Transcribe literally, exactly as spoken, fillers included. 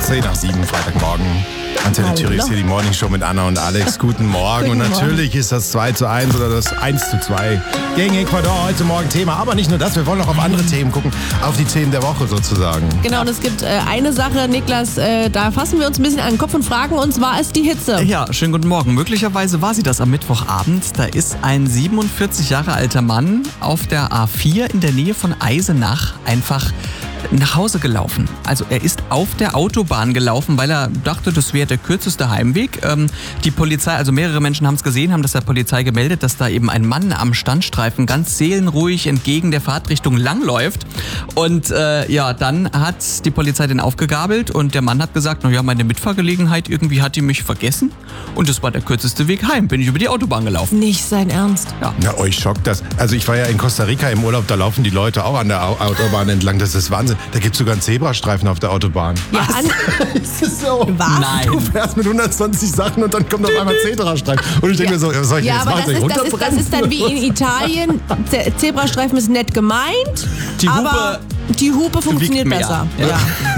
zehn nach sieben, Freitagmorgen. Antenne Thüringen hier die Morning Show mit Anna und Alex. Guten Morgen. Guten und natürlich Morgen. ist das zwei zu eins oder das eins zu zwei gegen Ecuador heute Morgen Thema. Aber nicht nur das, wir wollen auch auf andere Themen gucken, auf die Themen der Woche sozusagen. Genau, und es gibt äh, eine Sache, Niklas, äh, da fassen wir uns ein bisschen an den Kopf und fragen uns, war es die Hitze? Ja, schönen guten Morgen. Möglicherweise war sie das am Mittwochabend. Da ist ein siebenundvierzig Jahre alter Mann auf der A vier in der Nähe von Eisenach einfach nach Hause gelaufen. Also er ist auf der Autobahn gelaufen, weil er dachte, das wäre der kürzeste Heimweg. Ähm, die Polizei, also mehrere Menschen haben es gesehen, haben das der Polizei gemeldet, dass da eben ein Mann am Standstreifen ganz seelenruhig entgegen der Fahrtrichtung langläuft. Und äh, ja, dann hat die Polizei den aufgegabelt und der Mann hat gesagt, naja, meine Mitfahrgelegenheit, irgendwie hat die mich vergessen. Und das war der kürzeste Weg heim, bin ich über die Autobahn gelaufen. Nicht sein Ernst. Ja. Ja, euch schockt das. Also ich war ja in Costa Rica im Urlaub, da laufen die Leute auch an der Au- Autobahn entlang. Das ist Wahnsinn. Da gibt es sogar einen Zebrastreifen auf der Autobahn. Ja, an, Ist das so? was? Nein. Du fährst mit hundertzwanzig Sachen und dann kommt auf einmal Zebrastreifen. Und ich denke mir so, was soll ich Ja, jetzt aber machen? das Soll ich ist, das, ist, das runterbremsen? ist dann wie in Italien. Ze- Zebrastreifen ist nett gemeint, Die Hupe aber die Hupe funktioniert mehr. besser. Ja. Ja.